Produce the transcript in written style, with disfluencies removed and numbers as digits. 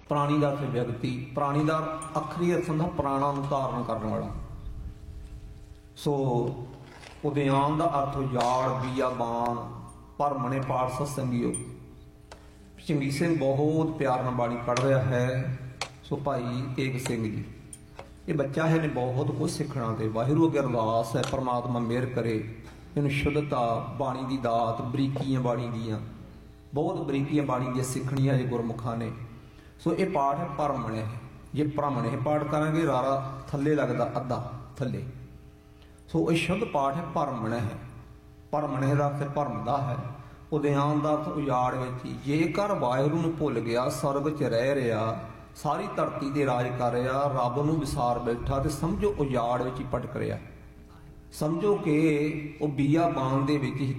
ਪ੍ਰਾਣੀ ਦਾ अर्थ ਵਿਅਕਤੀ, ਪ੍ਰਾਣੀ ਦਾ ਅੱਖਰੀ ਅਰਥ ਹੁੰਦਾ ਪ੍ਰਾਣਾਂ ਨੂੰ ਧਾਰਨ ਕਰਨ ਵਾਲਾ। ਸੋ ਉਦਿਆਨ ਦਾ ਅਰਥ ਉਜਾੜ, ਬੀਆਬਾਨ, ਭਰਮਣੇ ਪਾਠ ਸਤਸੰਗੀਓ। ਚੰਗੀ ਸਿੰਘ ਬਹੁਤ ਪਿਆਰ ਨਾਲ ਬਾਣੀ ਪੜ੍ਹ ਰਿਹਾ ਹੈ। ਸੋ ਭਾਈ ਏਕ ਸਿੰਘ ਜੀ, ਇਹ ਬੱਚਾ ਹੈ ਨੇ ਬਹੁਤ ਕੁਝ ਸਿੱਖਣਾ, ਤੇ ਵਾਹਿਗੁਰੂ ਅੱਗੇ ਅਰਦਾਸ ਹੈ ਪਰਮਾਤਮਾ ਮਿਹਰ ਕਰੇ ਇਹਨੂੰ ਸ਼ੁੱਧਤਾ, ਬਾਣੀ ਦੀ ਦਾਤ, ਬਰੀਕੀਆਂ ਬਾਣੀ ਦੀਆਂ, ਬਹੁਤ ਬਰੀਕੀਆਂ ਬਾਣੀ ਦੀਆਂ ਸਿੱਖਣੀਆਂ ਜੇ ਗੁਰਮੁਖਾਂ ਨੇ। ਸੋ ਇਹ ਪਾਠ ਹੈ ਭਰਮਣੇ। ਜੇ ਭਰਮਣੇ ਪਾਠ ਕਰਾਂਗੇ ਰਾਰਾ ਥੱਲੇ ਲੱਗਦਾ, ਅੱਧਾ ਥੱਲੇ। ਸੋ ਇਹ ਸ਼ੁੱਧ ਪਾਠ ਹੈ, ਭਰਮਣੇ ਹੈ। ਭਰਮਣੇ ਦਾ ਅਰਥ ਭਰਮ ਦਾ ਹੈ, ਉਦਿਆਨ ਦਾ ਅਰਥ ਉਜਾੜ ਵਿੱਚ ਹੀ। ਜੇਕਰ ਵਾਹਿਗੁਰੂ ਨੂੰ ਭੁੱਲ ਗਿਆ, ਸਰਬ 'ਚ ਰਹਿ ਰਿਹਾ, ਸਾਰੀ ਧਰਤੀ ਤੇ ਰਾਜ ਕਰ ਰਿਹਾ, ਰੱਬ ਨੂੰ ਵਿਸਾਰ ਬੈਠਾ, ਤੇ ਸਮਝੋ ਉਜਾੜ ਵਿੱਚ ਹੀ ਭਟਕ ਰਿਹਾ। ਸਮਝੋ ਕਿ ਉਹ ਬੀਆਬਾਨ ਦੇ ਵਿੱਚ ਹੀ